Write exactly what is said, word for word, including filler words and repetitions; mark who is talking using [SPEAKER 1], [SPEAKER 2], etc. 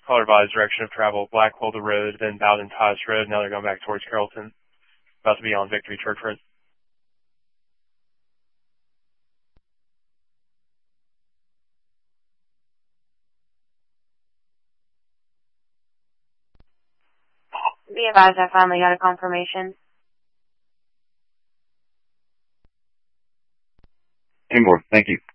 [SPEAKER 1] Call advised direction of travel, Blackwell the Road, then Bowden Tice Road. Now they're going back towards Carrollton. About to be on Victory Church Road.
[SPEAKER 2] Be advised, I finally got a confirmation.
[SPEAKER 3] Any more? Thank you.